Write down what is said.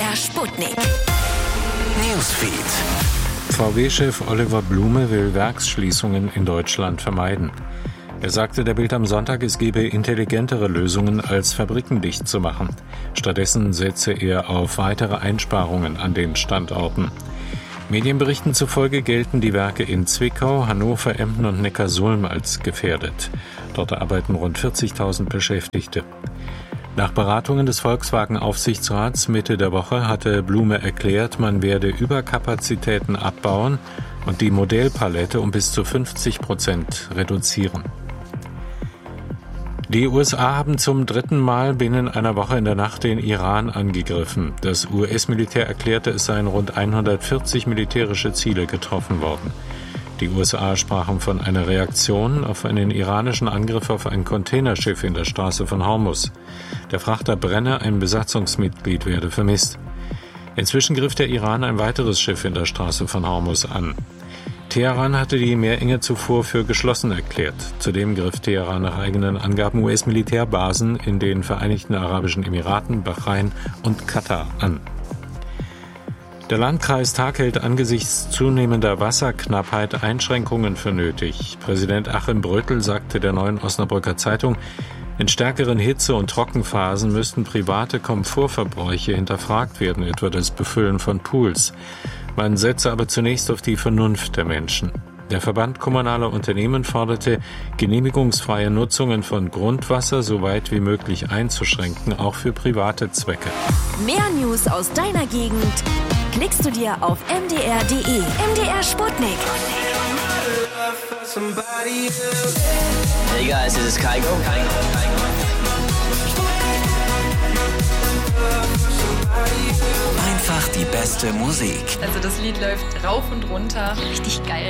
MDR Sputnik. Newsfeed. VW-Chef Oliver Blume will Werksschließungen in Deutschland vermeiden. Er sagte der Bild am Sonntag, es gebe intelligentere Lösungen, als Fabriken dicht zu machen. Stattdessen setze er auf weitere Einsparungen an den Standorten. Medienberichten zufolge gelten die Werke in Zwickau, Hannover, Emden und Neckarsulm als gefährdet. Dort arbeiten rund 40.000 Beschäftigte. Nach Beratungen des Volkswagen-Aufsichtsrats Mitte der Woche hatte Blume erklärt, man werde Überkapazitäten abbauen und die Modellpalette um bis zu 50% reduzieren. Die USA haben zum 3. Mal binnen einer Woche in der Nacht den Iran angegriffen. Das US-Militär erklärte, es seien rund 140 militärische Ziele getroffen worden. Die USA sprachen von einer Reaktion auf einen iranischen Angriff auf ein Containerschiff in der Straße von Hormuz. Der Frachter brenne, ein Besatzungsmitglied werde vermisst. Inzwischen griff der Iran ein weiteres Schiff in der Straße von Hormuz an. Teheran hatte die Meerenge zuvor für geschlossen erklärt. Zudem griff Teheran nach eigenen Angaben US-Militärbasen in den Vereinigten Arabischen Emiraten, Bahrain und Katar an. Der Landkreis Tag hält angesichts zunehmender Wasserknappheit Einschränkungen für nötig. Präsident Achim Bröttl sagte der Neuen Osnabrücker Zeitung, in stärkeren Hitze- und Trockenphasen müssten private Komfortverbräuche hinterfragt werden, etwa das Befüllen von Pools. Man setze aber zunächst auf die Vernunft der Menschen. Der Verband kommunaler Unternehmen forderte, genehmigungsfreie Nutzungen von Grundwasser so weit wie möglich einzuschränken, auch für private Zwecke. Mehr News aus deiner Gegend klickst du dir auf mdr.de. MDR Sputnik. Hey guys, this is Kygo. Einfach die beste Musik. Also das Lied läuft rauf und runter. Richtig geil.